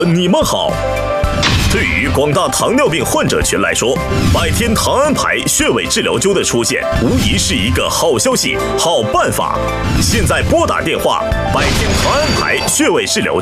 你们好。对于广大糖尿病患者群来说，百天糖安牌穴位治疗灸的出现，无疑是一个好消息、好办法。现在拨打电话，百天糖安牌穴位治疗